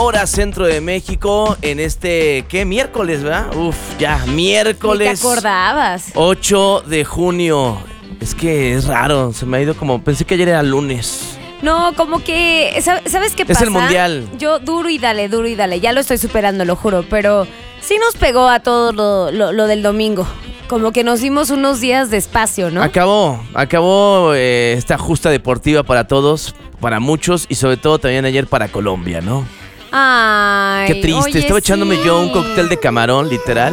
hora centro de México en este, ¿qué? Miércoles, ¿verdad? Ya, miércoles. ¿Ni te acordabas? 8 de junio. Es que es raro, se me ha ido como, pensé que ayer era lunes. No, como que, ¿sabes qué pasa? Es el mundial. Yo duro y dale, ya lo estoy superando, lo juro, pero sí nos pegó a todo lo del domingo. Como que nos dimos unos días de espacio, ¿no? Acabó esta justa deportiva para todos, para muchos y sobre todo también ayer para Colombia, ¿no? Ay, qué triste, oye, estaba echándome sí. yo un cóctel de camarón, literal.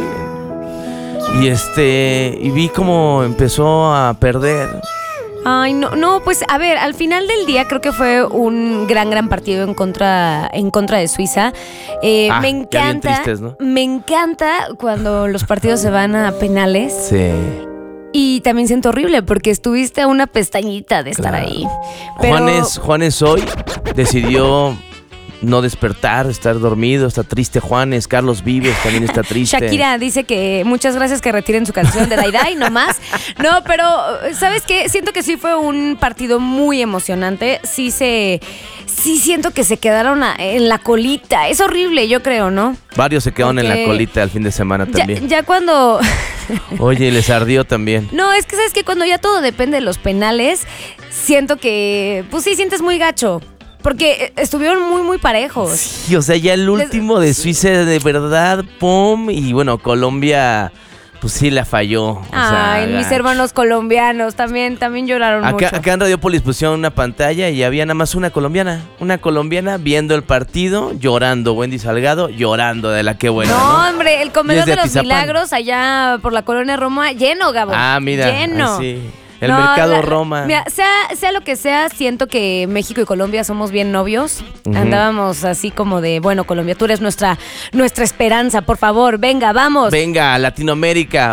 Y vi cómo empezó a perder. Ay, no, pues a ver, al final del día creo que fue un gran partido en contra de Suiza. Me encanta, ya bien tristes, ¿no? Me encanta cuando los partidos se van a penales. Sí. Y también siento horrible porque estuviste a una pestañita de estar ahí. Pero Juanes hoy decidió no despertar, estar dormido, está triste Juanes. Carlos Vives también está triste. Shakira dice que muchas gracias, que retiren su canción de Dai no más. No, pero ¿sabes qué? Siento que sí fue un partido muy emocionante. Sí siento que se quedaron en la colita. Es horrible, yo creo, ¿no? Varios se quedaron en la colita el fin de semana también. Ya cuando... Oye, les ardió también. No, es que sabes que cuando ya todo depende de los penales, siento que, pues sí, sientes muy gacho. Porque estuvieron muy parejos. Sí, o sea, ya el último de Suiza de verdad, pum, y bueno, Colombia, pues sí la falló. Ay, mis hermanos colombianos también lloraron mucho. Acá en Radiopolis pusieron una pantalla y había nada más una colombiana viendo el partido, llorando, Wendy Salgado, llorando de la que buena, ¿no? Hombre, el comedor de los Atizapán. Milagros allá por la colonia Roma, lleno, Gabo. Mira, lleno. Sí. El mercado Roma. Mira, sea lo que sea, siento que México y Colombia somos bien novios. Uh-huh. Andábamos así como de, bueno, Colombia, tú eres nuestra esperanza, por favor, venga, vamos. Venga, Latinoamérica,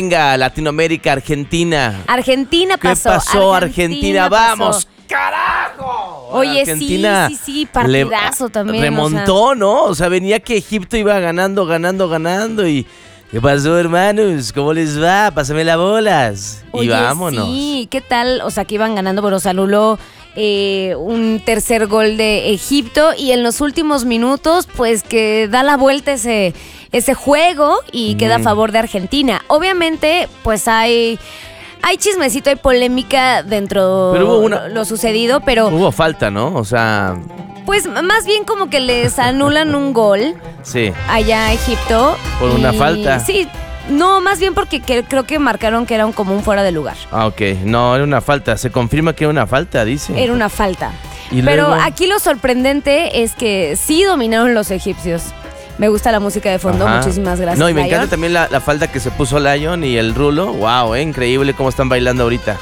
Argentina. Argentina pasó. ¿Qué pasó, Argentina? ¡Vamos! ¡Carajo! Oye, Argentina sí, partidazo también. Remontó, ¿no? O sea, venía que Egipto iba ganando y... ¿Qué pasó, hermanos? ¿Cómo les va? Pásame las bolas. Oye, y vámonos. Sí, ¿qué tal? O sea, que iban ganando, bueno, se anuló un tercer gol de Egipto y en los últimos minutos, pues que da la vuelta ese juego y queda a favor de Argentina. Obviamente, pues hay chismecito, hay polémica dentro de lo sucedido, pero... Hubo falta, ¿no? O sea... Pues más bien como que les anulan un gol. Sí. Allá a Egipto. Por una falta. Sí, no, más bien porque creo que marcaron que era como un fuera de lugar. Ok. No, era una falta. Se confirma que era una falta, dice. Era una falta. Pero luego... aquí lo sorprendente es que sí dominaron los egipcios. Me gusta la música de fondo, muchísimas gracias. No, y me Lion. encanta también la falda que se puso Lion y el rulo. Wow, increíble cómo están bailando ahorita.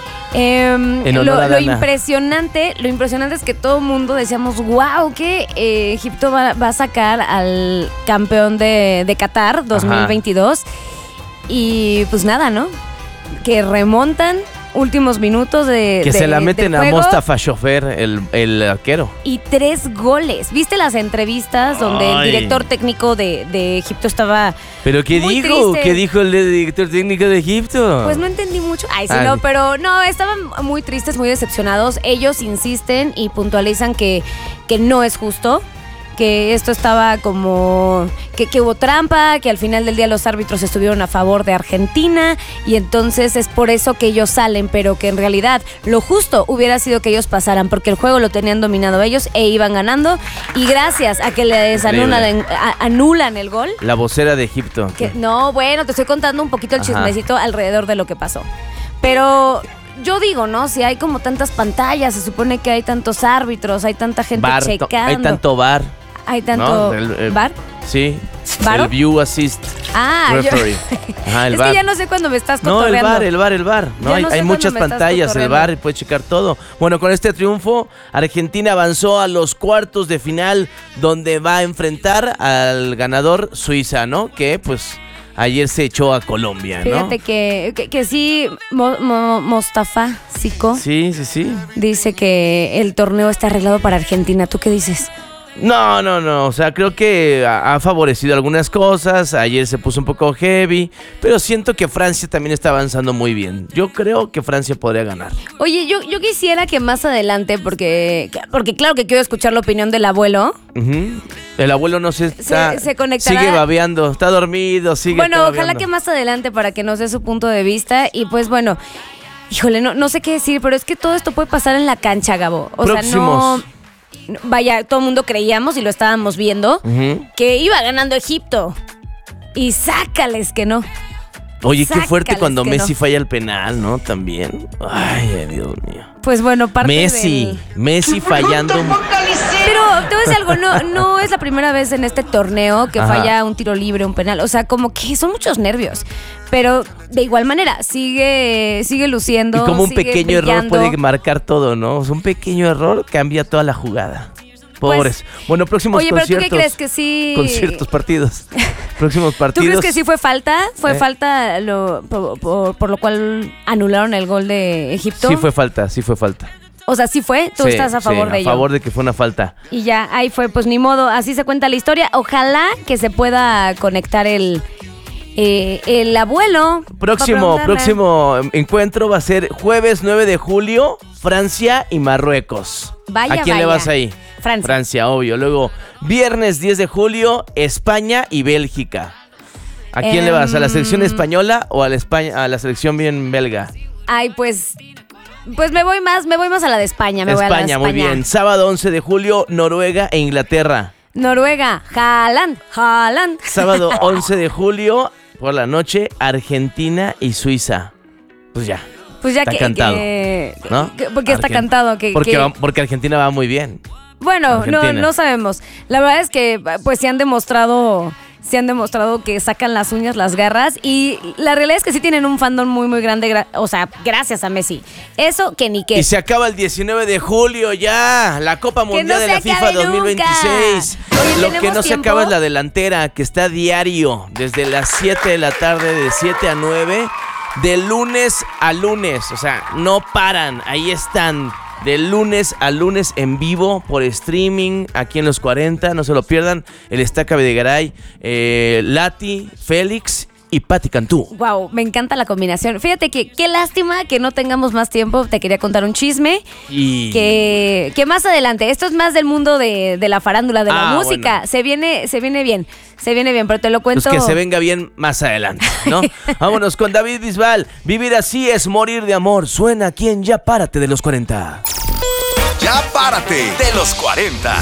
Lo impresionante es que todo el mundo decíamos, wow, que Egipto va a sacar al campeón de Qatar 2022. Y pues nada, ¿no? Que remontan últimos minutos que se la meten a Mostafa Shofer, el arquero. Y 3 goles. ¿Viste las entrevistas donde el director técnico de Egipto estaba... ¿Pero qué dijo? Triste? ¿Qué dijo el director técnico de Egipto? Pues no entendí mucho. No, pero no, estaban muy tristes, muy decepcionados. Ellos insisten y puntualizan que no es justo, que esto estaba como... que hubo trampa, que al final del día los árbitros estuvieron a favor de Argentina y entonces es por eso que ellos salen, pero que en realidad lo justo hubiera sido que ellos pasaran porque el juego lo tenían dominado ellos e iban ganando y gracias a que les anulan el gol. La vocera de Egipto. No, bueno, te estoy contando un poquito el chismecito alrededor de lo que pasó. Pero... yo digo, ¿no? Si hay como tantas pantallas, se supone que hay tantos árbitros, hay tanta gente checando. Hay tanto VAR. Hay tanto... ¿no? ¿VAR? Sí. ¿VAR? El View Assist Referee. El VAR. Que ya no sé cuándo me estás cotorreando. No, el VAR. No, hay muchas pantallas, el VAR puede checar todo. Bueno, con este triunfo, Argentina avanzó a los cuartos de final, donde va a enfrentar al ganador Suiza, ¿no? Que, pues... ayer se echó a Colombia, ¿no? Fíjate que sí, Mostafa Siko sí. dice que el torneo está arreglado para Argentina. ¿Tú qué dices? No. O sea, creo que ha favorecido algunas cosas. Ayer se puso un poco heavy. Pero siento que Francia también está avanzando muy bien. Yo creo que Francia podría ganar. Oye, yo quisiera que más adelante, porque claro que quiero escuchar la opinión del abuelo. Uh-huh. El abuelo no se conectará. Sigue babeando, está dormido, Bueno, ojalá que más adelante para que nos dé su punto de vista. Y pues bueno, híjole, no sé qué decir, pero es que todo esto puede pasar en la cancha, Gabo. O Próximos. sea, vaya, todo el mundo creíamos y lo estábamos viendo, que iba ganando Egipto. Y sácales que no. Oye, qué fuerte cuando Messi falla el penal, ¿no? También. Ay, Dios mío. Pues bueno, Messi fallando. Pero te voy a decir algo, no es la primera vez en este torneo que falla un tiro libre, un penal. O sea, como que son muchos nervios. Pero de igual manera, sigue luciendo. Y como un pequeño error puede marcar todo, ¿no? O sea, un pequeño error cambia toda la jugada. Pobres. Pues, bueno, próximos conciertos. Oye, pero ¿tú qué crees que sí? Conciertos, partidos. Próximos partidos. ¿Tú crees que sí fue falta? ¿Fue falta por lo cual anularon el gol de Egipto? Sí fue falta. O sea, ¿sí fue? ¿Tú estás a favor de ello? A favor de que fue una falta. Y ya, ahí fue, pues ni modo, así se cuenta la historia. Ojalá que se pueda conectar el abuelo. Próximo encuentro va a ser jueves 9 de julio, Francia y Marruecos. ¿A quién le vas ahí? Francia, obvio. Luego, viernes 10 de julio, España y Bélgica. ¿A quién le vas? ¿A la selección española o a la selección bien belga? Ay, pues me voy más a la de España. España, muy bien. Sábado 11 de julio, Noruega e Inglaterra. Noruega, Haaland. Sábado 11 de julio, por la noche, Argentina y Suiza. Pues ya está cantado. ¿No? Porque está cantado. Porque Argentina va muy bien. Bueno, no sabemos. La verdad es que pues se han demostrado que sacan las uñas, las garras, y la realidad es que sí tienen un fandom muy, muy grande, o sea, gracias a Messi. Eso que ni qué. Y se acaba el 19 de julio ya, la Copa Mundial de la FIFA 2026. Oye, lo que no se acaba es la delantera, que está diario, desde las 7 de la tarde, de 7 a 9, de lunes a lunes. O sea, no paran, ahí están. De lunes a lunes en vivo por streaming aquí en Los 40, no se lo pierdan. El Estaca Videgaray, Lati, Félix y Pati Cantú. Wow, me encanta la combinación. Fíjate que qué lástima que no tengamos más tiempo. Te quería contar un chisme que más adelante. Esto es más del mundo de la farándula, de la música. Bueno. Se viene bien, pero te lo cuento. Pues que se venga bien más adelante, ¿no? Vámonos con David Bisbal. Vivir así es morir de amor. Suena aquí en Ya Párate de Los 40. Ya Párate de Los 40.